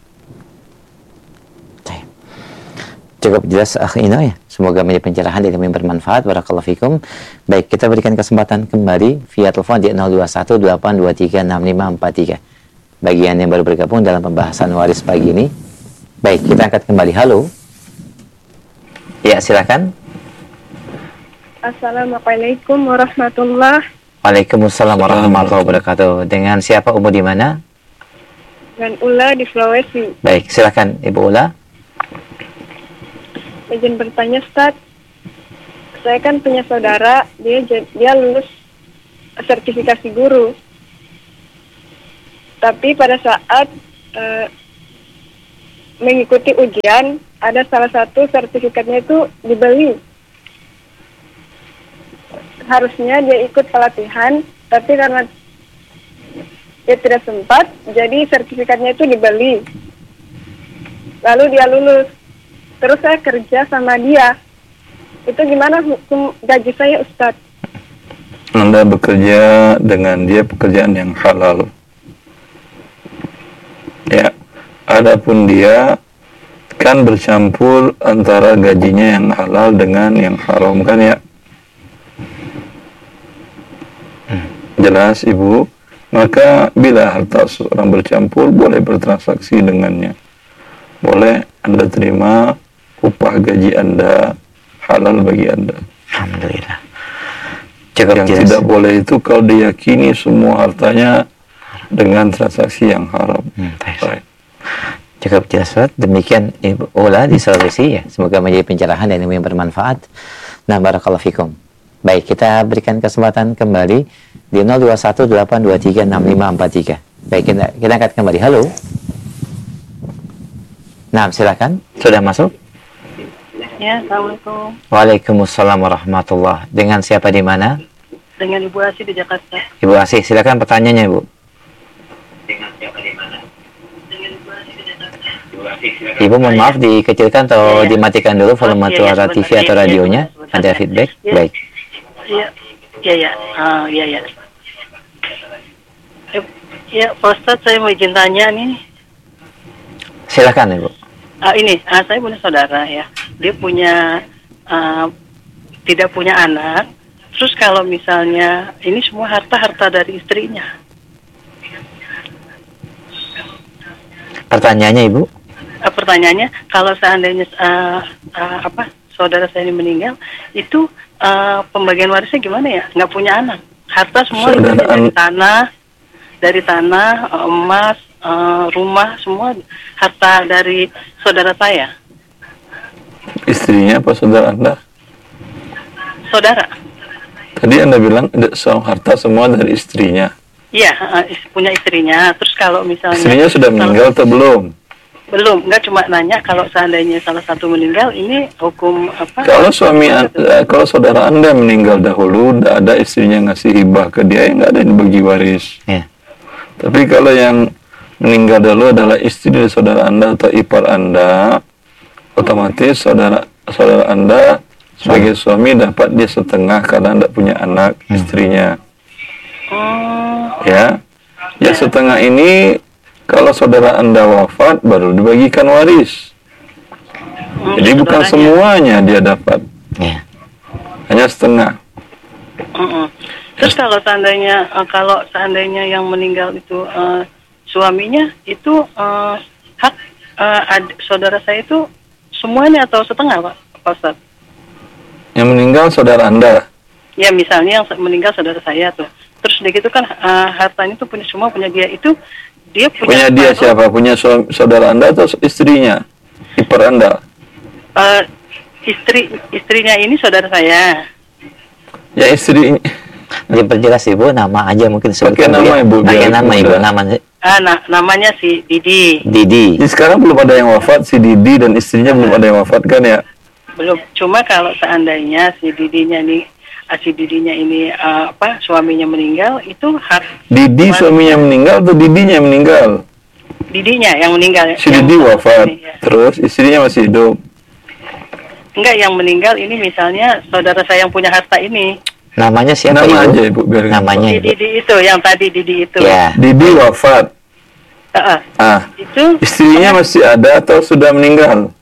Cukup jelas, Akhi Ino ya. Semoga menjadi pencerahan dan yang bermanfaat. Barakallahu fikum. Baik, kita berikan kesempatan kembali via telepon di nol dua satu delapan dua tiga enam lima empat tiga. Bagian yang baru bergabung dalam pembahasan waris pagi ini. Baik, kita angkat kembali. Halo. Ya, silakan. Assalamualaikum warahmatullahi wabarakatuh. Waalaikumsalam warahmatullahi wabarakatuh. Dengan siapa, Ibu di mana? Dengan Ula di Sulawesi. Baik, silakan Ibu Ula. Izin bertanya, Ustaz. Saya kan punya saudara, dia dia lulus sertifikasi guru. Tapi pada saat uh, mengikuti ujian, ada salah satu sertifikatnya itu dibeli. Harusnya dia ikut pelatihan, tapi karena dia tidak sempat, jadi sertifikatnya itu dibeli. Lalu dia lulus. Terus saya kerja sama dia. Itu gimana hukum gaji saya, Ustadz? Anda bekerja dengan dia pekerjaan yang halal. Ya, adapun dia kan bercampur antara gajinya yang halal dengan yang haram kan ya. Jelas Ibu. Maka bila harta seorang bercampur, boleh bertransaksi dengannya. Boleh Anda terima upah gaji Anda, halal bagi Anda. Alhamdulillah. Cukup Yang jelas. tidak boleh itu kalau diyakini semua hartanya dengan transaksi yang haram. Hmm, baik. Cukup jelas, Ustaz. Demikian Ibu Ula di Sulawesi ya. Semoga menjadi pencerahan dan ilmu yang bermanfaat. Nah, barakallahu fikum. Baik, kita berikan kesempatan kembali di nol dua satu delapan dua tiga enam lima empat tiga. Baik, kita, kita angkat kembali. Halo. Nah, silakan. Sudah masuk? Ya, Assalamualaikum. Waalaikumsalam warahmatullah. Dengan siapa di mana? Dengan Ibu Asih di Jakarta. Ibu Asih, silakan pertanyaannya, Ibu. Dengan siapa di mana? Dengan Ibu Asih di Jakarta. Ibu, mohon maaf dikecilkan atau Ya, ya. dimatikan dulu volume Oh, iya, suara iya, T V sebentar. atau Iya, radionya. iya, sebentar. Ada feedback? Iya. Baik. Iya, iya, ya. Ah, iya, ya. Eh, Ya, Pak Ustadz, saya mau izin tanya nih. Silakan, Ibu. Ah, ini, ah, saya punya saudara ya. Dia punya ah, tidak punya anak. Terus kalau misalnya ini semua harta-harta dari istrinya. Pertanyaannya, Ibu? Ah, pertanyaannya, kalau seandainya ah, ah, apa saudara saya ini meninggal, itu ah, pembagian warisnya gimana ya? Nggak punya anak. Harta semua itu Saudara dari an- tanah, dari tanah, ah, emas, ah, rumah, semua harta dari saudara saya. Istrinya apa saudara Anda? Saudara, Tadi Anda bilang ada soal harta semua dari istrinya. iya, ah, is- punya istrinya. Terus kalau misalnya Istrinya sudah meninggal atau belum? belum, nggak cuma nanya kalau seandainya salah satu meninggal, ini hukum apa? Kalau suami an- eh, kalau saudara Anda meninggal dahulu, tidak ada istrinya ngasih hibah ke dia, ya nggak ada yang bagi waris. Ya. Tapi kalau yang meninggal dahulu adalah istri dari saudara Anda atau ipar Anda, otomatis saudara saudara Anda sebagai suami dapat dia setengah karena tidak punya anak istrinya. Oh, Ya, ya setengah ini kalau saudara Anda wafat baru dibagikan waris. hmm, Jadi bukan saudaranya. semuanya dia dapat, Ya. hanya setengah. Mm-mm. Terus kalau seandainya eh, kalau seandainya yang meninggal itu eh, suaminya itu eh, hak eh, ad- saudara saya itu semuanya atau setengah, Pak Pak Ustadz? Yang meninggal saudara Anda. Ya misalnya yang se- meninggal saudara saya tuh. Terus udah gitu kan eh, hartanya itu punya semua punya dia itu dia punya Punya dia separuh, siapa? Punya suami, saudara Anda atau istrinya? Ipar Anda? eh, istri istrinya ini saudara saya. Ya istri. Diperjelas, Ibu, nama aja mungkin Pakai sebutkan, Bu, nama, ya. Ibu, Pakai biar nama, Ibu. mudah. Nama Ah, nah, namanya si Didi. Didi. Jadi sekarang belum ada yang wafat, si Didi dan istrinya belum ada yang wafat kan ya? Belum. Cuma kalau seandainya si Didinya nih ah, si Didinya ini eh, apa suaminya meninggal itu hak Didi suaminya meninggal atau Didinya yang meninggal? Didinya yang meninggal. Si yang Didi wafat, ini, ya. terus istrinya masih hidup. Enggak, yang meninggal ini misalnya saudara saya yang punya harta ini. Namanya siapa, Nama Ibu? aja Ibu biar Namanya, Si Ibu. Didi itu yang tadi Didi itu. Ya. Didi wafat. Heeh. Ah, Itu istrinya masih ada atau sudah meninggal?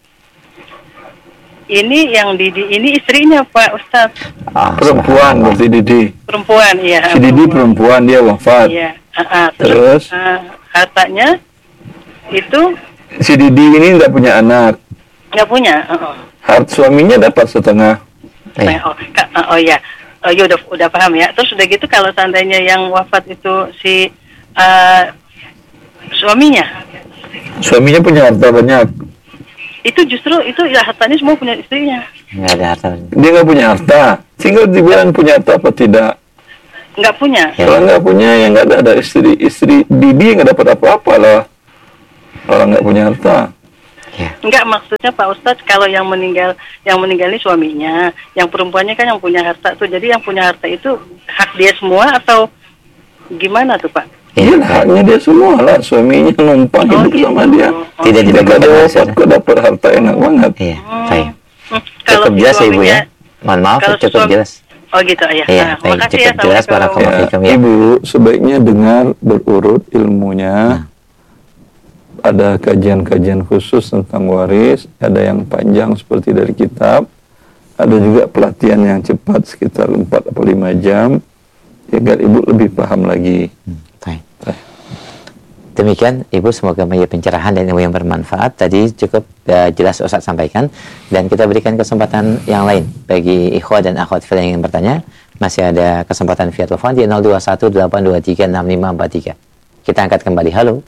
ini yang Didi ini istrinya Pak Ustadz, Ah, Perempuan subhanallah. berarti Didi. perempuan iya. Si Didi perempuan, dia wafat. Iya. Heeh. Terus? eh, hartanya itu Si Didi ini tidak punya anak. nggak punya. Heeh. Hart suaminya dapat setengah. Eh, Oh, ka- oh ya, oh ya udah udah paham ya. Terus udah gitu kalau seandainya yang wafat itu si eh, suaminya, Suaminya punya harta banyak. itu justru itu ya hartanya semua punya istrinya. nggak ada harta. Dia nggak punya harta. Tinggal dibilang punya harta apa tidak. Nggak punya. Ya. Kalau nggak punya, ya nggak ada, ada istri istri Didi nggak dapat apa-apa lah. Orang nggak punya harta. Yeah. Enggak, maksudnya Pak Ustadz, kalau yang meninggal yang meninggal ini suaminya, yang perempuannya kan yang punya harta tuh. Jadi yang punya harta itu hak dia semua atau gimana tuh Pak? Iya, haknya dia semua lah. Suaminya numpang Oh, hidup gitu. sama dia. Oh, Tidak Dia dibagi kalau hasil. wafat kok dapat harta enak banget. Iya, baik. Hmm, kalau Cukup si jelas ya Ibu ya. suaminya- Mohon maaf, kalau cukup suami- jelas. Oh gitu ya. Iya, Nah, baik, makasih cukup ya. jelas, Assalamualaikum. barakallahu Ya, fikum, ya. Ibu sebaiknya dengar berurut ilmunya. Ada kajian-kajian khusus tentang waris, ada yang panjang seperti dari kitab, ada juga pelatihan yang cepat sekitar empat atau lima jam, agar Ibu lebih paham lagi. Hmm, baik. Demikian Ibu, semoga menjadi pencerahan dan ilmu yang bermanfaat. Tadi cukup uh, jelas Ustaz sampaikan, dan kita berikan kesempatan yang lain bagi ikhwah dan akhwat fillah yang ingin bertanya. Masih ada kesempatan via telepon di nol dua satu delapan dua tiga enam lima empat tiga. Kita angkat kembali. Halo.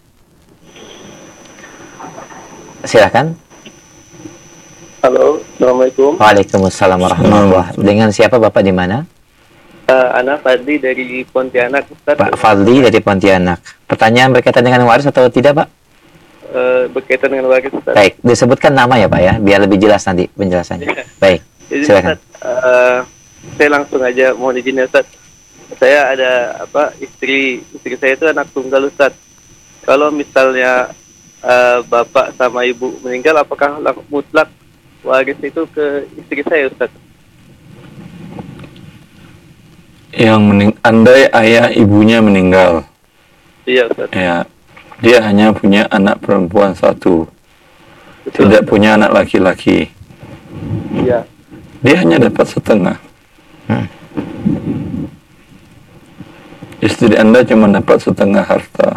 Silakan. Halo, Assalamualaikum. Waalaikumsalam warahmatullahi wabarakatuh. Dengan siapa Bapak di mana? Uh, Ana Fadli dari Pontianak, Ustaz. Pak Fadli dari Pontianak. Pertanyaan berkaitan dengan waris atau tidak, Pak? Uh, berkaitan dengan waris, Ustaz. Baik, disebutkan nama ya, Pak ya, biar lebih jelas nanti penjelasannya. Baik, Jadi, silakan. Ustaz, uh, saya langsung aja mohon izin ya, Ustaz. Saya ada apa istri istri saya itu anak tunggal, Ustaz. Kalau misalnya uh, bapak sama ibu meninggal, apakah lang- mutlak waris itu ke istri saya, Ustaz? Yang mening andai ayah ibunya meninggal, Iya, Ustaz. ya, dia hanya punya anak perempuan satu, Betul, tidak Ustaz. punya anak laki-laki. Iya. Dia hanya dapat setengah. Hmm. Istri Anda cuma dapat setengah harta.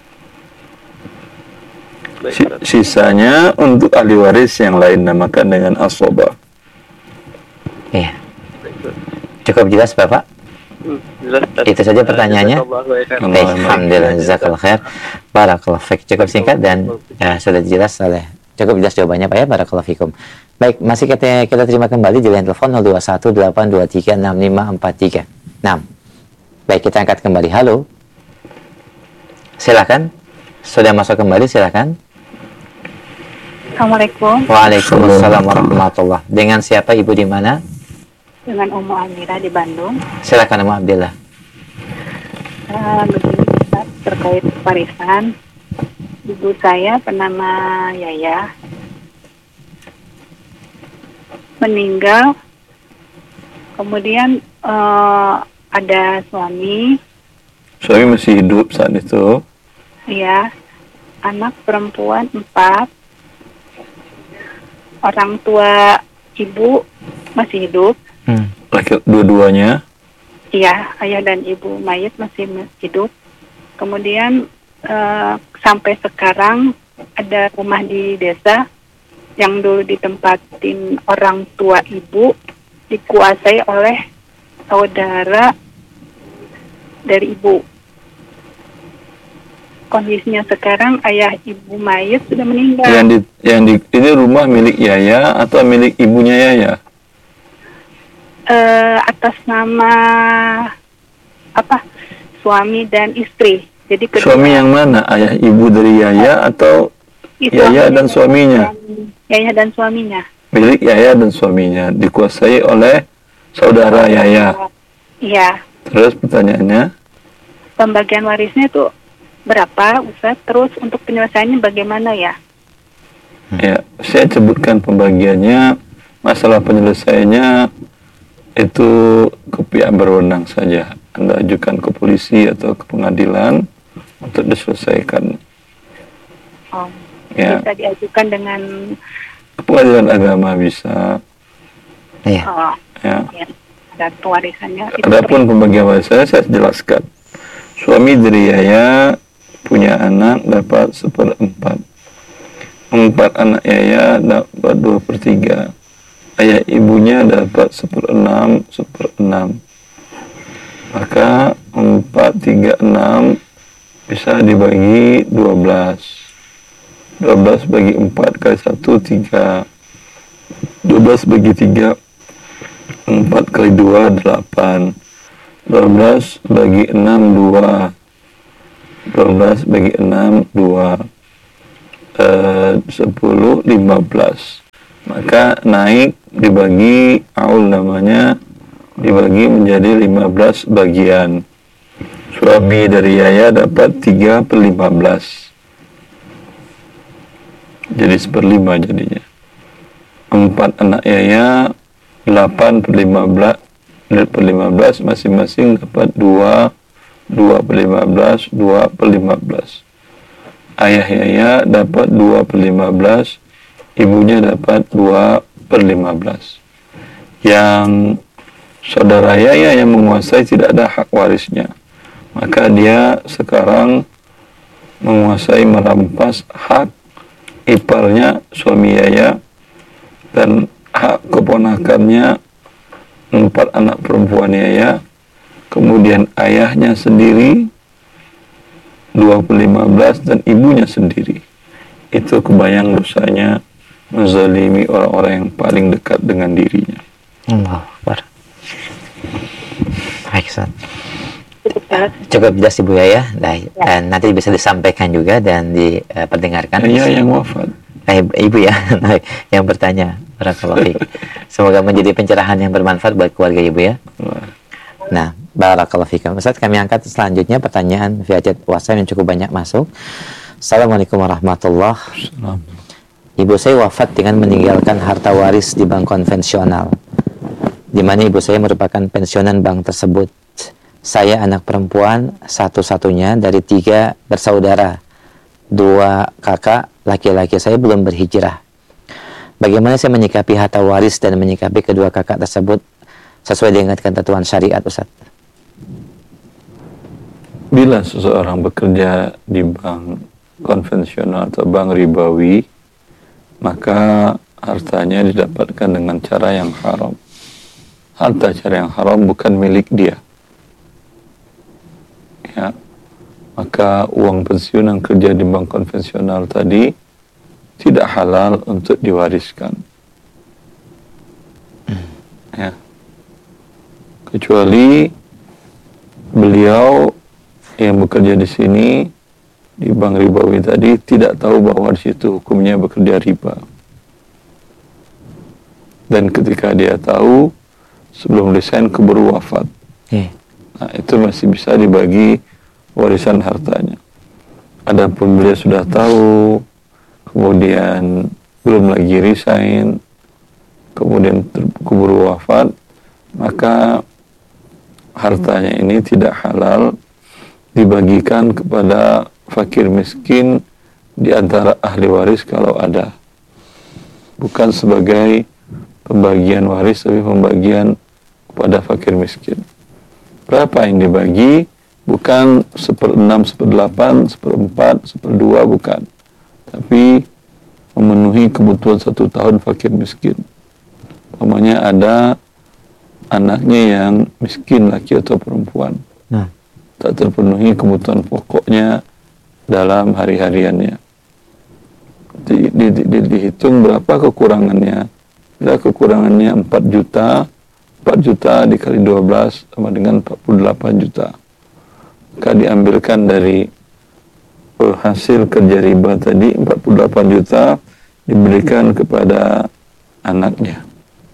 Baik, Si- Ustaz. sisanya untuk ahli waris yang lain, namakan dengan asobah. Iya, Baik, Ustaz. cukup jelas, Bapak? Hmm, jelas, Ustaz. Itu saja pertanyaannya. Jazakallahu khairan. Baik, Allah, alhamdulillah, jazakallahu khair. Barakallahu fiik. Cukup singkat dan ya, sudah jelas oleh cukup jelas jawabannya, Pak ya. Barakallahu fikum. Baik, masih kita kita terima kembali di line telepon nol dua satu delapan dua tiga enam lima empat tiga. enam. Baik, kita angkat kembali. Halo. Silakan. Sudah masuk kembali, silakan. Assalamualaikum, Waalaikumsalam warahmatullah. Dengan siapa Ibu di mana? dengan Umu Amira di Bandung. Silakan Umu Abdillah. Uh, begini Ustaz, terkait warisan, ibu saya bernama Yaya meninggal, kemudian uh, ada suami, Suami masih hidup saat itu. ya, anak perempuan empat, orang tua ibu masih hidup, Hmm. Laki dua-duanya. iya, ayah dan ibu mayit masih hidup. Kemudian eh, sampai sekarang ada rumah di desa yang dulu ditempatin orang tua ibu dikuasai oleh saudara dari ibu. Kondisinya sekarang ayah ibu mayit sudah meninggal. Yang di, yang di, ini rumah milik Yaya atau milik ibunya Yaya? Eh, atas nama apa, suami dan istri. Jadi kedua, Suami yang mana? Ayah ibu dari Yaya atau itu Yaya suaminya dan suaminya? Yaya dan suaminya. Milik Yaya dan suaminya dikuasai oleh saudara Yaya. Iya. Terus pertanyaannya, Pembagian warisnya itu berapa, Ustaz? Terus untuk penyelesaiannya bagaimana ya? ya saya sebutkan pembagiannya. Masalah penyelesaiannya itu ke pihak berwenang saja. Anda ajukan ke polisi atau ke pengadilan untuk diselesaikan. Oh, Ya, bisa diajukan dengan ke pengadilan agama bisa. Iya. oh, Ya. ya, dan pewarisannya. itu Adapun pembagian warisan saya jelaskan. Suami dari Yaya punya anak dapat seperempat. Empat anak Yaya dapat dua per tiga. Ayah ibunya dapat seperenam, seperenam. Maka empat, tiga, enam bisa dibagi dua belas. Dua belas bagi empat kali satu, tiga. Dua belas bagi tiga, empat kali dua, delapan. Dua belas bagi enam, dua. Dua belas bagi enam, dua. eh, sepuluh, lima belas. Maka naik dibagi, aul namanya, dibagi menjadi lima belas bagian. Suami dari Yaya dapat tiga per lima belas. Jadi seperlima jadinya. Empat anak Yaya, delapan per lima belas, per lima belas, masing-masing dapat dua, dua per lima belas, dua per lima belas. Ayah Yaya dapat dua per lima belas, ibunya dapat dua per lima belas. Yang saudara Yaya yang menguasai tidak ada hak warisnya, maka dia sekarang menguasai, merampas hak iparnya suami Yaya dan hak keponakannya empat anak perempuan Yaya, kemudian ayahnya sendiri dua per lima belas dan ibunya sendiri. Itu kebayang dosanya menzalimi orang-orang yang paling dekat dengan dirinya. Allahu Akbar. Baik, Ustaz. Cukup jelas Ibu Yaya, dan nanti bisa disampaikan juga dan diperdengarkan. Ya, yang wafat. Eh, Ibu ya, yang bertanya. Barakallahu fiik. Semoga menjadi pencerahan yang bermanfaat buat keluarga Ibu ya. Nah, barakallahu fiikum. Ustaz, kami angkat selanjutnya pertanyaan via chat WhatsApp yang cukup banyak masuk. Assalamualaikum warahmatullahi wabarakatuh. Ibu saya wafat dengan meninggalkan harta waris di bank konvensional, di mana ibu saya merupakan pensiunan bank tersebut. Saya anak perempuan satu-satunya dari tiga bersaudara. Dua kakak laki-laki saya belum berhijrah. Bagaimana saya menyikapi harta waris dan menyikapi kedua kakak tersebut sesuai dengan ketentuan syariat, Ustaz? Bila seseorang bekerja di bank konvensional atau bank ribawi, maka hartanya didapatkan dengan cara yang haram. Harta cara yang haram bukan milik dia. Ya, maka uang pensiun yang kerja di bank konvensional tadi tidak halal untuk diwariskan. Ya, kecuali beliau yang bekerja di sini di bank ribawi tadi tidak tahu bahwa di situ hukumnya bekerja riba. Dan ketika dia tahu, sebelum resign keburu wafat. Yeah. Nah, itu masih bisa dibagi warisan hartanya. Adapun beliau sudah tahu, kemudian belum lagi resign, kemudian keburu wafat, maka hartanya ini tidak halal dibagikan kepada fakir miskin di antara ahli waris kalau ada. Bukan sebagai pembagian waris, tapi pembagian kepada fakir miskin. Berapa yang dibagi? Bukan seperenam, seperdelapan, seperempat, seperdua, bukan. Tapi memenuhi kebutuhan satu tahun fakir miskin. Umpamanya ada anaknya yang miskin, laki atau perempuan. Nah. Tak terpenuhi kebutuhan pokoknya dalam hari-hariannya. Di, di, di, dihitung berapa kekurangannya. Bila kekurangannya empat juta, empat juta dikali dua belas sama dengan empat puluh delapan juta. Maka diambilkan dari hasil kerja riba tadi empat puluh delapan juta diberikan kepada anaknya.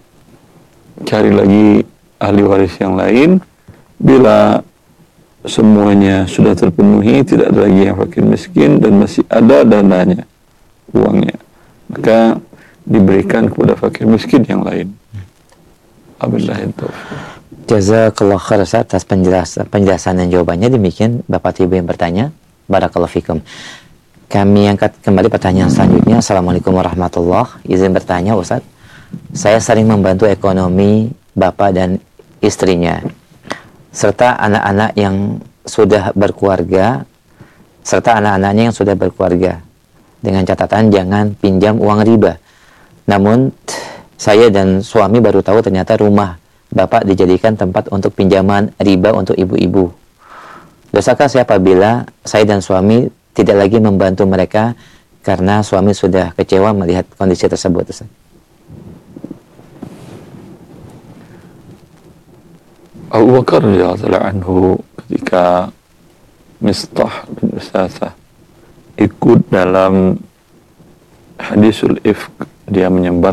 Cari lagi ahli waris yang lain. Bila semuanya sudah terpenuhi, tidak ada lagi yang fakir miskin dan masih ada dananya, uangnya, maka diberikan kepada fakir miskin yang lain. Wabillahi taufiq. Jazakallahu khair atas penjelasan, penjelasan dan jawabannya. Demikian Bapak Ibu yang bertanya. Barakallahu fikum. Kami angkat kembali pertanyaan selanjutnya. Assalamualaikum warahmatullahi wabarakatuh. Izin bertanya, Ustaz. Saya sering membantu ekonomi Bapak dan istrinya, serta anak-anak yang sudah berkeluarga, serta anak-anaknya yang sudah berkeluarga, dengan catatan jangan pinjam uang riba. Namun saya dan suami baru tahu ternyata rumah Bapak dijadikan tempat untuk pinjaman riba untuk ibu-ibu. Dosakah saya apabila saya dan suami tidak lagi membantu mereka karena suami sudah kecewa melihat kondisi tersebut, Ustaz? Abu Bakar radhiyallahu anhu ketika Mistah bin Usasah ikut dalam hadisul ifk, dia menyebar